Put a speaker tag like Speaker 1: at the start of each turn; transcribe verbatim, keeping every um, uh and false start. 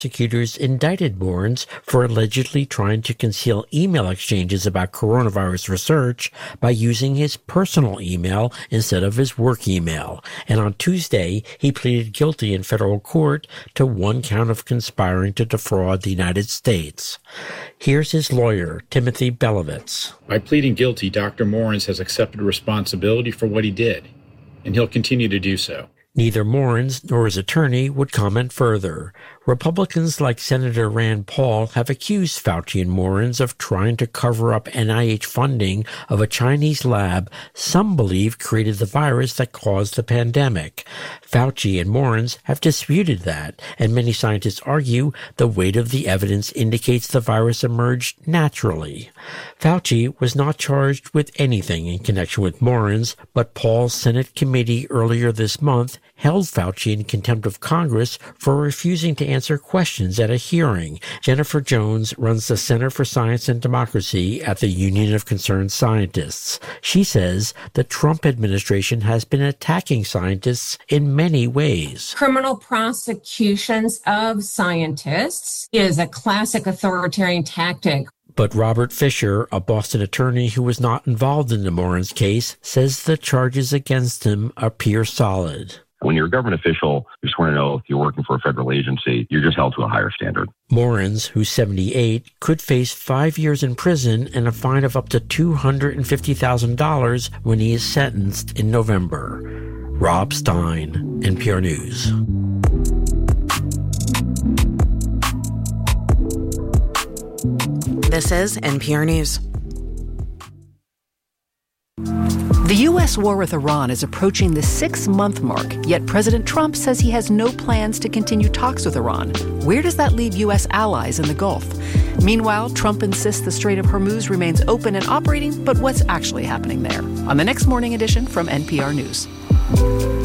Speaker 1: Prosecutors indicted Mournes for allegedly trying to conceal email exchanges about coronavirus research by using his personal email instead of his work email. And on Tuesday, he pleaded guilty in federal court to one count of conspiring to defraud the United States. Here's his lawyer, Timothy Belovitz.
Speaker 2: By pleading guilty, Doctor Mournes has accepted responsibility for what he did, and he'll continue to do so.
Speaker 1: Neither Mournes nor his attorney would comment further. Republicans like Senator Rand Paul have accused Fauci and Mournes of trying to cover up N I H funding of a Chinese lab some believe created the virus that caused the pandemic. Fauci and Mournes have disputed that, and many scientists argue the weight of the evidence indicates the virus emerged naturally. Fauci was not charged with anything in connection with Mournes, but Paul's Senate committee earlier this month held Fauci in contempt of Congress for refusing to answer questions at a hearing. Jennifer Jones runs the Center for Science and Democracy at the Union of Concerned Scientists. She says the Trump administration has been attacking scientists in many ways.
Speaker 3: Criminal prosecutions of scientists is a classic authoritarian tactic.
Speaker 1: But Robert Fisher, a Boston attorney who was not involved in the Mournes case, says the charges against him appear solid.
Speaker 4: When you're a government official, you're sworn an oath, you're working for a federal agency, you're just held to a higher standard.
Speaker 1: Mournes, who's seventy-eight, could face five years in prison and a fine of up to two hundred fifty thousand dollars when he is sentenced in November. Rob Stein, N P R News.
Speaker 5: This is N P R News. The U S war with Iran is approaching the six-month mark, yet President Trump says he has no plans to continue talks with Iran. Where does that leave U S allies in the Gulf? Meanwhile, Trump insists the Strait of Hormuz remains open and operating, but what's actually happening there? On the next Morning Edition from N P R News.